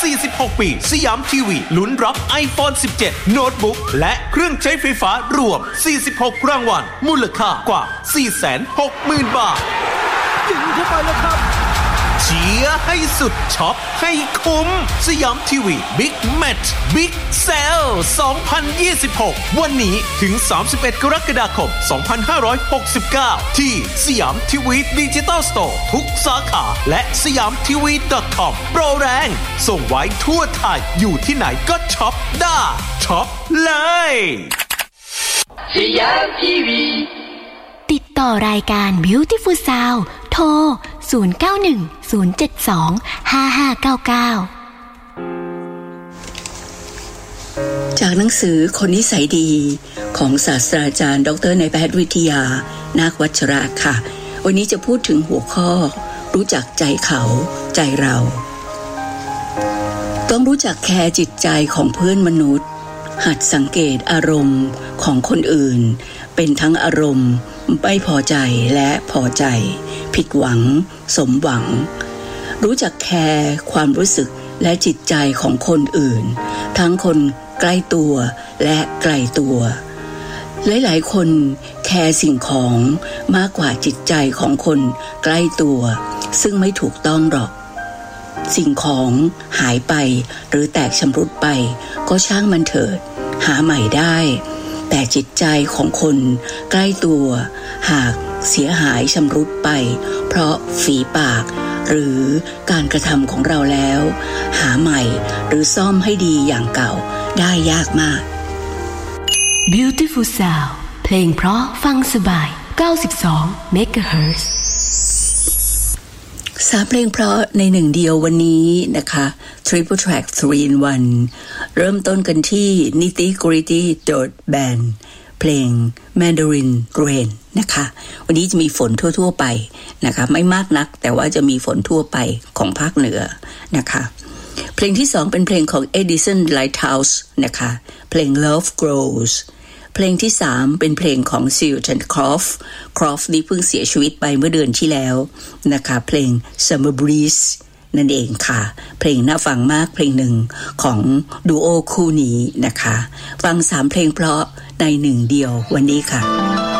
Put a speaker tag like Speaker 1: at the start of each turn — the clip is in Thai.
Speaker 1: 46 ปีสยามทีวีลุ้นรับ iPhone 17 โน้ตบุ๊กและเครื่องใช้ไฟฟ้ารวม46รางวัลมูลค่ากว่า 460,000 บาทยิงเข้าไปแล้วครับเชียร์ให้สุดช็อปให้คุ้มสยามทีวีบิ๊กแมตช์บิ๊กเซล2026วันนี้ถึง31กรกฎาคม2569ที่สยามทีวีดิจิตอลสโตร์ทุกสาขาและสยามทีวี .com โปรแรงส่งไว้ทั่วไทยอยู่ที่ไหนก็ช็อปได้ช็อปเลย
Speaker 2: สยามทีวี
Speaker 3: ติดต่อรายการ Beautiful Sound โทร0910725599
Speaker 4: จากหนังสือคนนิสัยดีของศาสตราจารย์ดร.นายแพทย์วิทยานาควัชระค่ะวันนี้จะพูดถึงหัวข้อรู้จักใจเขาใจเราต้องรู้จักแคร์จิตใจของเพื่อนมนุษย์หัดสังเกตอารมณ์ของคนอื่นเป็นทั้งอารมณ์ไม่พอใจและพอใจผิดหวังสมหวังรู้จักแคร์ความรู้สึกและจิตใจของคนอื่นทั้งคนใกล้ตัวและไกลตัวหลายๆคนแคร์สิ่งของมากกว่าจิตใจของคนใกล้ตัวซึ่งไม่ถูกต้องหรอกสิ่งของหายไปหรือแตกชำรุดไปก็ช่างมันเถิดหาใหม่ได้แต่จิตใจของคนใกล้ตัวหากเสียหายชำรุดไปเพราะฝีปากหรือการกระทำของเราแล้วหาใหม่หรือซ่อมให้ดีอย่างเก่าได้ยากมาก
Speaker 3: Beautiful Sound เพลงเพราะฟังสบาย92 MHz
Speaker 4: 3 เพลงเพราะในหนึ่งเดียววันนี้นะคะ Triple Track 3 in 1 เริ่มต้นกันที่ Nitty Gritty Dirt Band เพลง Mandarin Rain นะคะวันนี้จะมีฝนทั่วๆไปนะคะไม่มากนักแต่ว่าจะมีฝนทั่วไปของภาคเหนือนะคะเพลงที่2เป็นเพลงของ Edison Lighthouse นะคะเพลง Love Grows เพลงที่3เป็นเพลงของ Silton Croft นี่เพิ่งเสียชีวิตไปเมื่อเดือนที่แล้วนะคะเพลง Summer Breeze นั่นเองค่ะเพลงน่าฟังมากเพลงหนึ่งของดูโอคู่นี้นะคะฟัง3เพลงเพราะในหนึ่งเดียววันนี้ค่ะ